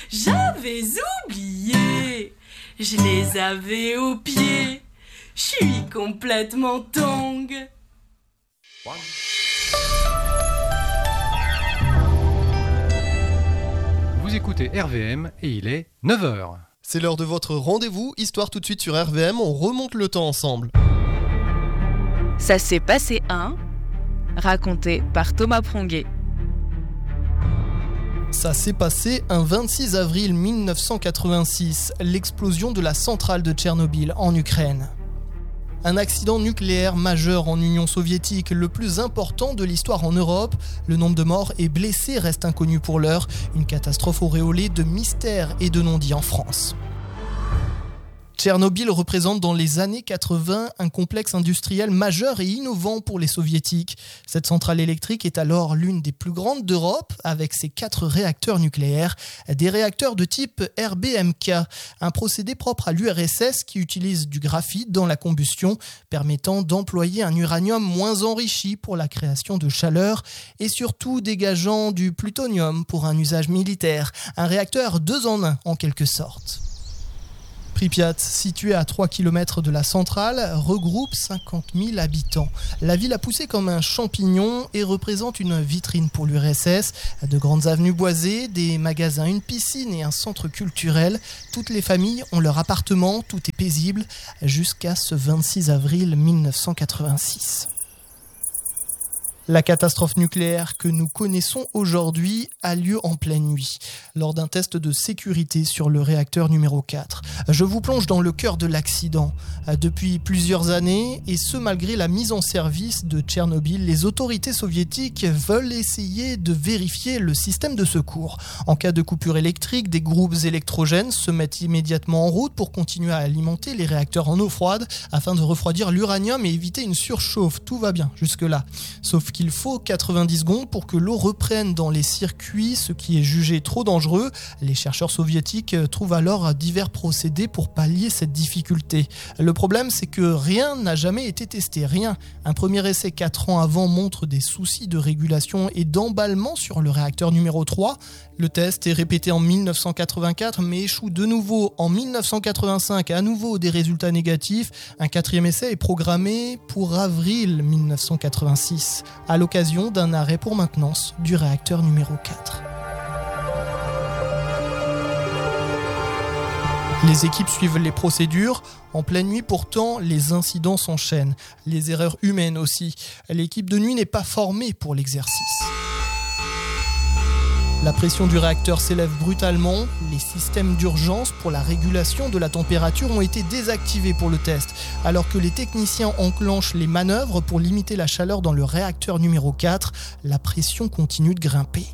J'avais oublié, je les avais aux pieds. Je suis complètement tongue. Vous écoutez RVM et il est 9h. C'est l'heure de votre rendez-vous, Histoire tout de suite sur RVM, on remonte le temps ensemble. Ça s'est passé raconté par Thomas Pronguet. Ça s'est passé un 26 avril 1986, l'explosion de la centrale de Tchernobyl en Ukraine. Un accident nucléaire majeur en Union soviétique, le plus important de l'histoire en Europe. Le nombre de morts et blessés reste inconnu pour l'heure. Une catastrophe auréolée de mystère et de non-dit en France. Tchernobyl représente dans les années 80 un complexe industriel majeur et innovant pour les soviétiques. Cette centrale électrique est alors l'une des plus grandes d'Europe avec ses 4 réacteurs nucléaires, des réacteurs de type RBMK, un procédé propre à l'URSS qui utilise du graphite dans la combustion, permettant d'employer un uranium moins enrichi pour la création de chaleur et surtout dégageant du plutonium pour un usage militaire, un réacteur 2 en 1 en quelque sorte. Pripyat, située à 3 km de la centrale, regroupe 50 000 habitants. La ville a poussé comme un champignon et représente une vitrine pour l'URSS. De grandes avenues boisées, des magasins, une piscine et un centre culturel. Toutes les familles ont leur appartement, tout est paisible, jusqu'à ce 26 avril 1986. La catastrophe nucléaire que nous connaissons aujourd'hui a lieu en pleine nuit, lors d'un test de sécurité sur le réacteur numéro 4. Je vous plonge dans le cœur de l'accident. Depuis plusieurs années, et ce malgré la mise en service de Tchernobyl, les autorités soviétiques veulent essayer de vérifier le système de secours. En cas de coupure électrique, des groupes électrogènes se mettent immédiatement en route pour continuer à alimenter les réacteurs en eau froide afin de refroidir l'uranium et éviter une surchauffe. Tout va bien jusque-là. Sauf qu'il faut 90 secondes pour que l'eau reprenne dans les circuits, ce qui est jugé trop dangereux. Les chercheurs soviétiques trouvent alors divers procédés pour pallier cette difficulté. Le problème, c'est que rien n'a jamais été testé, rien. Un premier essai 4 ans avant montre des soucis de régulation et d'emballement sur le réacteur numéro 3. Le test est répété en 1984, mais échoue de nouveau en 1985, à nouveau des résultats négatifs. Un 4e essai est programmé pour avril 1986, à l'occasion d'un arrêt pour maintenance du réacteur numéro 4. Les équipes suivent les procédures. En pleine nuit, pourtant, les incidents s'enchaînent. Les erreurs humaines aussi. L'équipe de nuit n'est pas formée pour l'exercice. La pression du réacteur s'élève brutalement. Les systèmes d'urgence pour la régulation de la température ont été désactivés pour le test, alors que les techniciens enclenchent les manœuvres pour limiter la chaleur dans le réacteur numéro 4. La pression continue de grimper.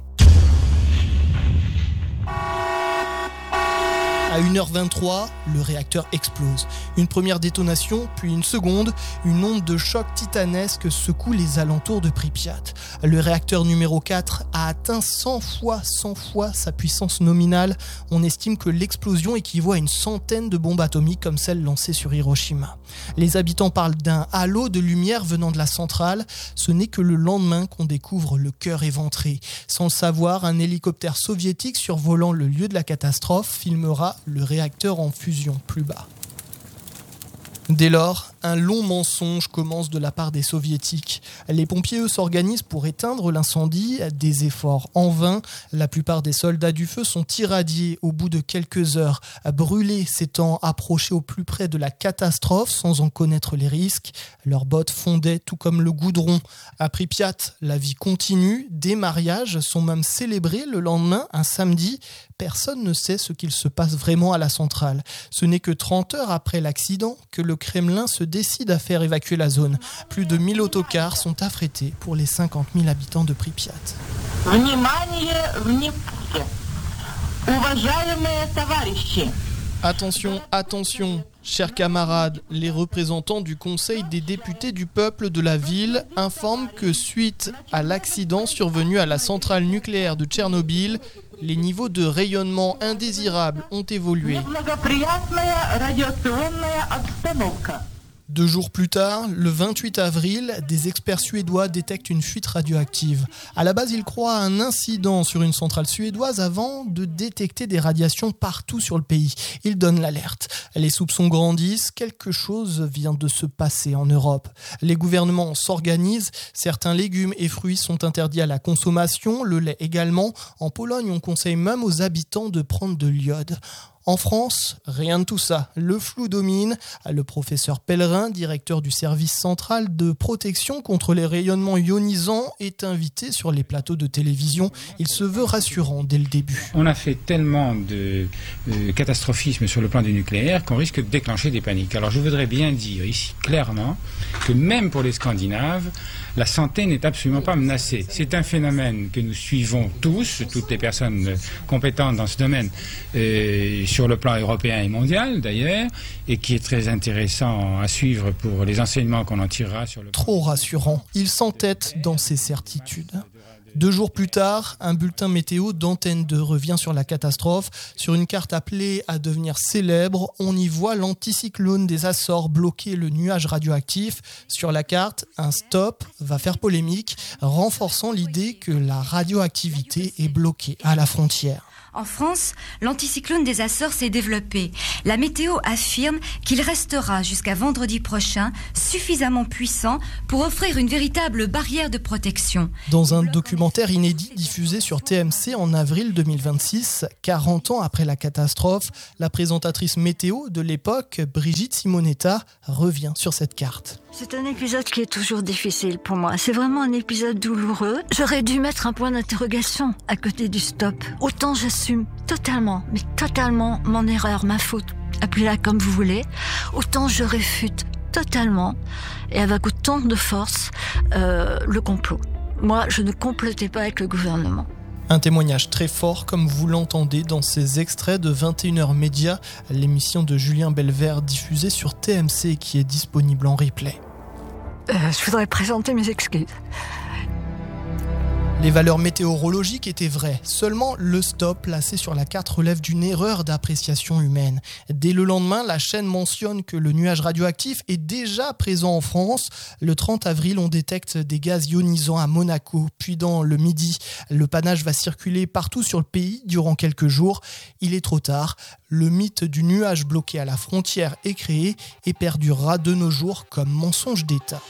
À 1h23, le réacteur explose. Une première détonation, puis une seconde. Une onde de choc titanesque secoue les alentours de Pripyat. Le réacteur numéro 4 a atteint 100 fois sa puissance nominale. On estime que l'explosion équivaut à une centaine de bombes atomiques comme celles lancées sur Hiroshima. Les habitants parlent d'un halo de lumière venant de la centrale. Ce n'est que le lendemain qu'on découvre le cœur éventré. Sans le savoir, un hélicoptère soviétique survolant le lieu de la catastrophe filmera le réacteur en fusion plus bas. Dès lors, un long mensonge commence de la part des soviétiques. Les pompiers, eux, s'organisent pour éteindre l'incendie, des efforts en vain. La plupart des soldats du feu sont irradiés au bout de quelques heures, brûlés s'étant approchés au plus près de la catastrophe sans en connaître les risques. Leurs bottes fondaient tout comme le goudron. À Pripyat, la vie continue. Des mariages sont même célébrés le lendemain, un samedi. Personne ne sait ce qu'il se passe vraiment à la centrale. Ce n'est que 30 heures après l'accident que le Kremlin se décide à faire évacuer la zone. Plus de 1000 autocars sont affrétés pour les 50 000 habitants de Pripyat. Attention, attention, chers camarades, les représentants du Conseil des députés du peuple de la ville informent que suite à l'accident survenu à la centrale nucléaire de Tchernobyl, les niveaux de rayonnement indésirables ont évolué. 2 jours plus tard, le 28 avril, des experts suédois détectent une fuite radioactive. À la base, ils croient à un incident sur une centrale suédoise avant de détecter des radiations partout sur le pays. Ils donnent l'alerte. Les soupçons grandissent, quelque chose vient de se passer en Europe. Les gouvernements s'organisent, certains légumes et fruits sont interdits à la consommation, le lait également. En Pologne, on conseille même aux habitants de prendre de l'iode. En France, rien de tout ça. Le flou domine. Le professeur Pellerin, directeur du service central de protection contre les rayonnements ionisants, est invité sur les plateaux de télévision. Il se veut rassurant dès le début. On a fait tellement de catastrophisme sur le plan du nucléaire qu'on risque de déclencher des paniques. Alors je voudrais bien dire ici clairement que même pour les Scandinaves, la santé n'est absolument pas menacée. C'est un phénomène que nous suivons tous, toutes les personnes compétentes dans ce domaine, sur le plan européen et mondial d'ailleurs, et qui est très intéressant à suivre pour les enseignements qu'on en tirera sur le... Trop rassurant, il s'entête dans ses certitudes. 2 jours plus tard, un bulletin météo d'Antenne 2 revient sur la catastrophe. Sur une carte appelée à devenir célèbre, on y voit l'anticyclone des Açores bloquer le nuage radioactif. Sur la carte, un stop va faire polémique, renforçant l'idée que la radioactivité est bloquée à la frontière. En France, l'anticyclone des Açores s'est développé. La météo affirme qu'il restera jusqu'à vendredi prochain suffisamment puissant pour offrir une véritable barrière de protection. Dans un documentaire inédit diffusé sur TMC en avril 2026, 40 ans après la catastrophe, la présentatrice météo de l'époque, Brigitte Simonetta, revient sur cette carte. C'est un épisode qui est toujours difficile pour moi. C'est vraiment un épisode douloureux. J'aurais dû mettre un point d'interrogation à côté du stop. Autant j'assume totalement, mais totalement mon erreur, ma faute, appelez-la comme vous voulez, autant je réfute totalement et avec autant de force le complot. Moi, je ne complotais pas avec le gouvernement. Un témoignage très fort, comme vous l'entendez dans ces extraits de 21h Média, l'émission de Julien Belvert diffusée sur TMC qui est disponible en replay. Je voudrais présenter mes excuses. Les valeurs météorologiques étaient vraies, seulement le stop placé sur la carte relève d'une erreur d'appréciation humaine. Dès le lendemain, la chaîne mentionne que le nuage radioactif est déjà présent en France. Le 30 avril, on détecte des gaz ionisants à Monaco, puis dans le Midi. Le panache va circuler partout sur le pays durant quelques jours. Il est trop tard. Le mythe du nuage bloqué à la frontière est créé et perdurera de nos jours comme mensonge d'État.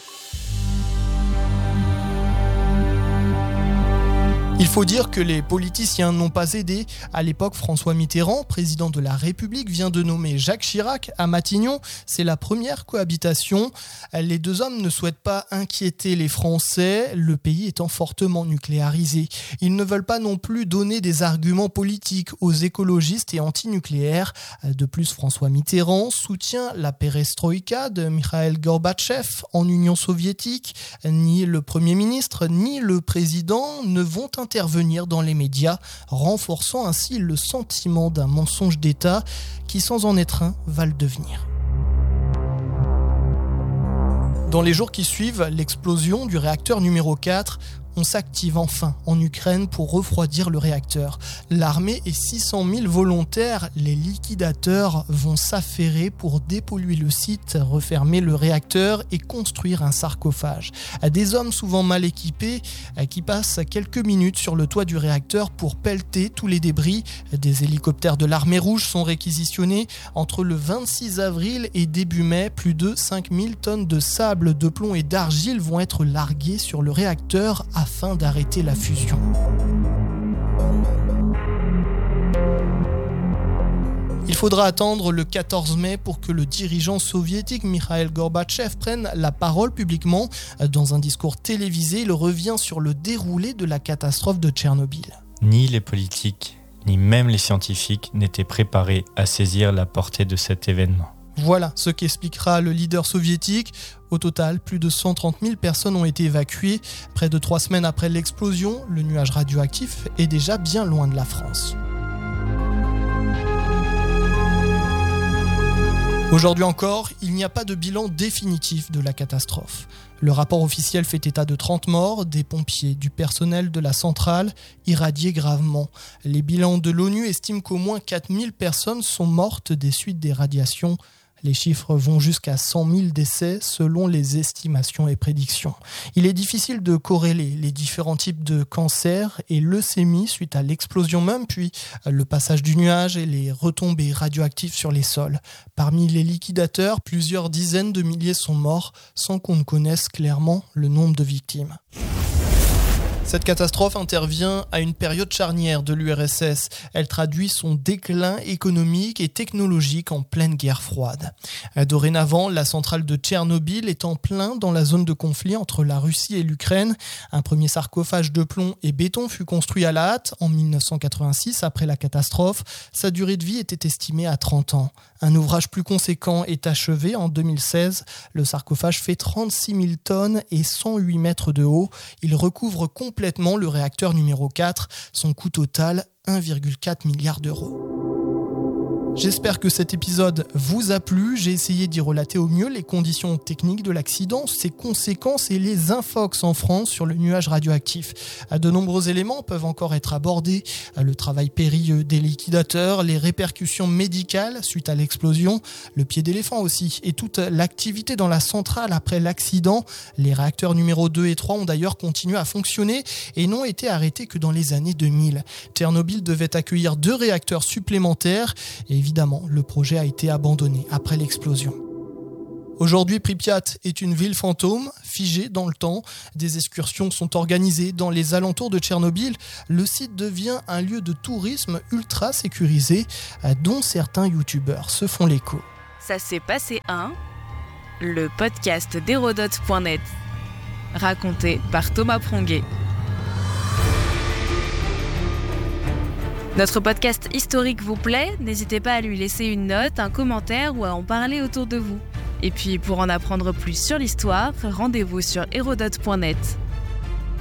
Il faut dire que les politiciens n'ont pas aidé. À l'époque, François Mitterrand, président de la République, vient de nommer Jacques Chirac à Matignon. C'est la première cohabitation. Les deux hommes ne souhaitent pas inquiéter les Français, le pays étant fortement nucléarisé. Ils ne veulent pas non plus donner des arguments politiques aux écologistes et anti-nucléaires. De plus, François Mitterrand soutient la perestroïka de Mikhail Gorbatchev en Union soviétique. Ni le Premier ministre, ni le président ne vont intervenir dans les médias, renforçant ainsi le sentiment d'un mensonge d'État qui, sans en être un, va le devenir. Dans les jours qui suivent l'explosion du réacteur numéro 4, on s'active enfin en Ukraine pour refroidir le réacteur. L'armée et 600 000 volontaires, les liquidateurs, vont s'affairer pour dépolluer le site, refermer le réacteur et construire un sarcophage. Des hommes souvent mal équipés qui passent quelques minutes sur le toit du réacteur pour pelleter tous les débris. Des hélicoptères de l'armée rouge sont réquisitionnés. Entre le 26 avril et début mai, plus de 5000 tonnes de sable, de plomb et d'argile vont être larguées sur le réacteur afin d'arrêter la fusion. Il faudra attendre le 14 mai pour que le dirigeant soviétique Mikhail Gorbatchev prenne la parole publiquement. Dans un discours télévisé, il revient sur le déroulé de la catastrophe de Tchernobyl. Ni les politiques, ni même les scientifiques n'étaient préparés à saisir la portée de cet événement. Voilà ce qu'expliquera le leader soviétique. Au total, plus de 130 000 personnes ont été évacuées. Près de 3 semaines après l'explosion, le nuage radioactif est déjà bien loin de la France. Aujourd'hui encore, il n'y a pas de bilan définitif de la catastrophe. Le rapport officiel fait état de 30 morts, des pompiers, du personnel de la centrale irradiés gravement. Les bilans de l'ONU estiment qu'au moins 4000 personnes sont mortes des suites des radiations. Les chiffres vont jusqu'à 100 000 décès selon les estimations et prédictions. Il est difficile de corréler les différents types de cancers et leucémies suite à l'explosion même, puis le passage du nuage et les retombées radioactives sur les sols. Parmi les liquidateurs, plusieurs dizaines de milliers sont morts sans qu'on ne connaisse clairement le nombre de victimes. Cette catastrophe intervient à une période charnière de l'URSS. Elle traduit son déclin économique et technologique en pleine guerre froide. Dorénavant, la centrale de Tchernobyl est en plein dans la zone de conflit entre la Russie et l'Ukraine. Un premier sarcophage de plomb et béton fut construit à la hâte en 1986 après la catastrophe. Sa durée de vie était estimée à 30 ans. Un ouvrage plus conséquent est achevé en 2016. Le sarcophage fait 36 000 tonnes et 108 mètres de haut. Il recouvre complètement le réacteur numéro 4. Son coût total, 1,4 milliard d'euros. J'espère que cet épisode vous a plu. J'ai essayé d'y relater au mieux les conditions techniques de l'accident, ses conséquences et les infox en France sur le nuage radioactif. De nombreux éléments peuvent encore être abordés. Le travail périlleux des liquidateurs, les répercussions médicales suite à l'explosion, le pied d'éléphant aussi, et toute l'activité dans la centrale après l'accident. Les réacteurs numéro 2 et 3 ont d'ailleurs continué à fonctionner et n'ont été arrêtés que dans les années 2000. Tchernobyl devait accueillir 2 réacteurs supplémentaires et évidemment, le projet a été abandonné après l'explosion. Aujourd'hui, Pripyat est une ville fantôme, figée dans le temps. Des excursions sont organisées dans les alentours de Tchernobyl. Le site devient un lieu de tourisme ultra sécurisé, dont certains youtubeurs se font l'écho. Ça s'est passé le podcast d'Hérodote.net, raconté par Thomas Pronguet. Notre podcast historique vous plaît ? N'hésitez pas à lui laisser une note, un commentaire ou à en parler autour de vous. Et puis, pour en apprendre plus sur l'histoire, rendez-vous sur Hérodote.net.